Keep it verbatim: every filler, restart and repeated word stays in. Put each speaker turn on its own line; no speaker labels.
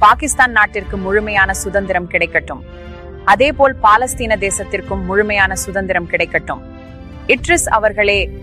பாகிஸ்தான் நாட்டிற்கு முழுமையான சுதந்திரம் கிடைக்கட்டும். அதேபோல் பாலஸ்தீன தேசத்திற்கும் முழுமையான சுதந்திரம் கிடைக்கட்டும். இட்ரிஸ் அவர்களே,